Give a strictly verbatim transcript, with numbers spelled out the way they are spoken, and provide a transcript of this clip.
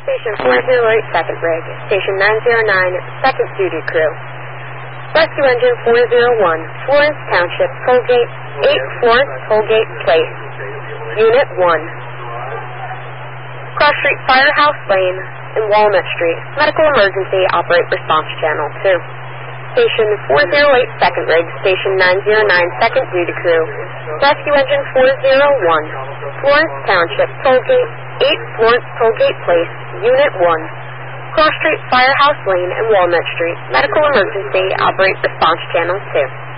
Station four zero eight, second rig. Station nine zero nine, second duty crew. Rescue engine four zero one, Florence Township, Tollgate, eight Florence Tollgate Place. Unit one. Cross Street Firehouse Lane and Walnut Street. Medical emergency, operate response channel two. Station four zero eight, second rig. Station nine zero nine, second duty crew. Rescue engine four zero one, Florence Township, Tollgate, eight Florence Tollgate Place, Unit one. Cross Street Firehouse Lane and Walnut Street. Medical emergency, operate response channel two.